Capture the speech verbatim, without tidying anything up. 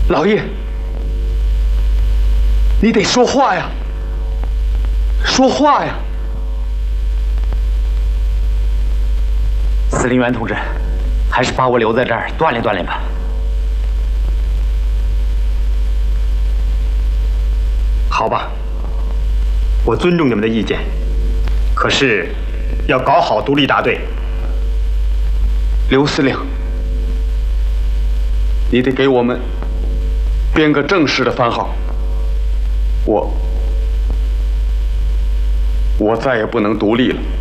老爷，你得说话呀，说话呀！ 司令员同志，还是把我留在这儿锻炼锻炼吧。 好吧，我尊重你们的意见，可是要搞好独立大队。 刘司令，你得给我们编个正式的番号。我，我再也不能独立了。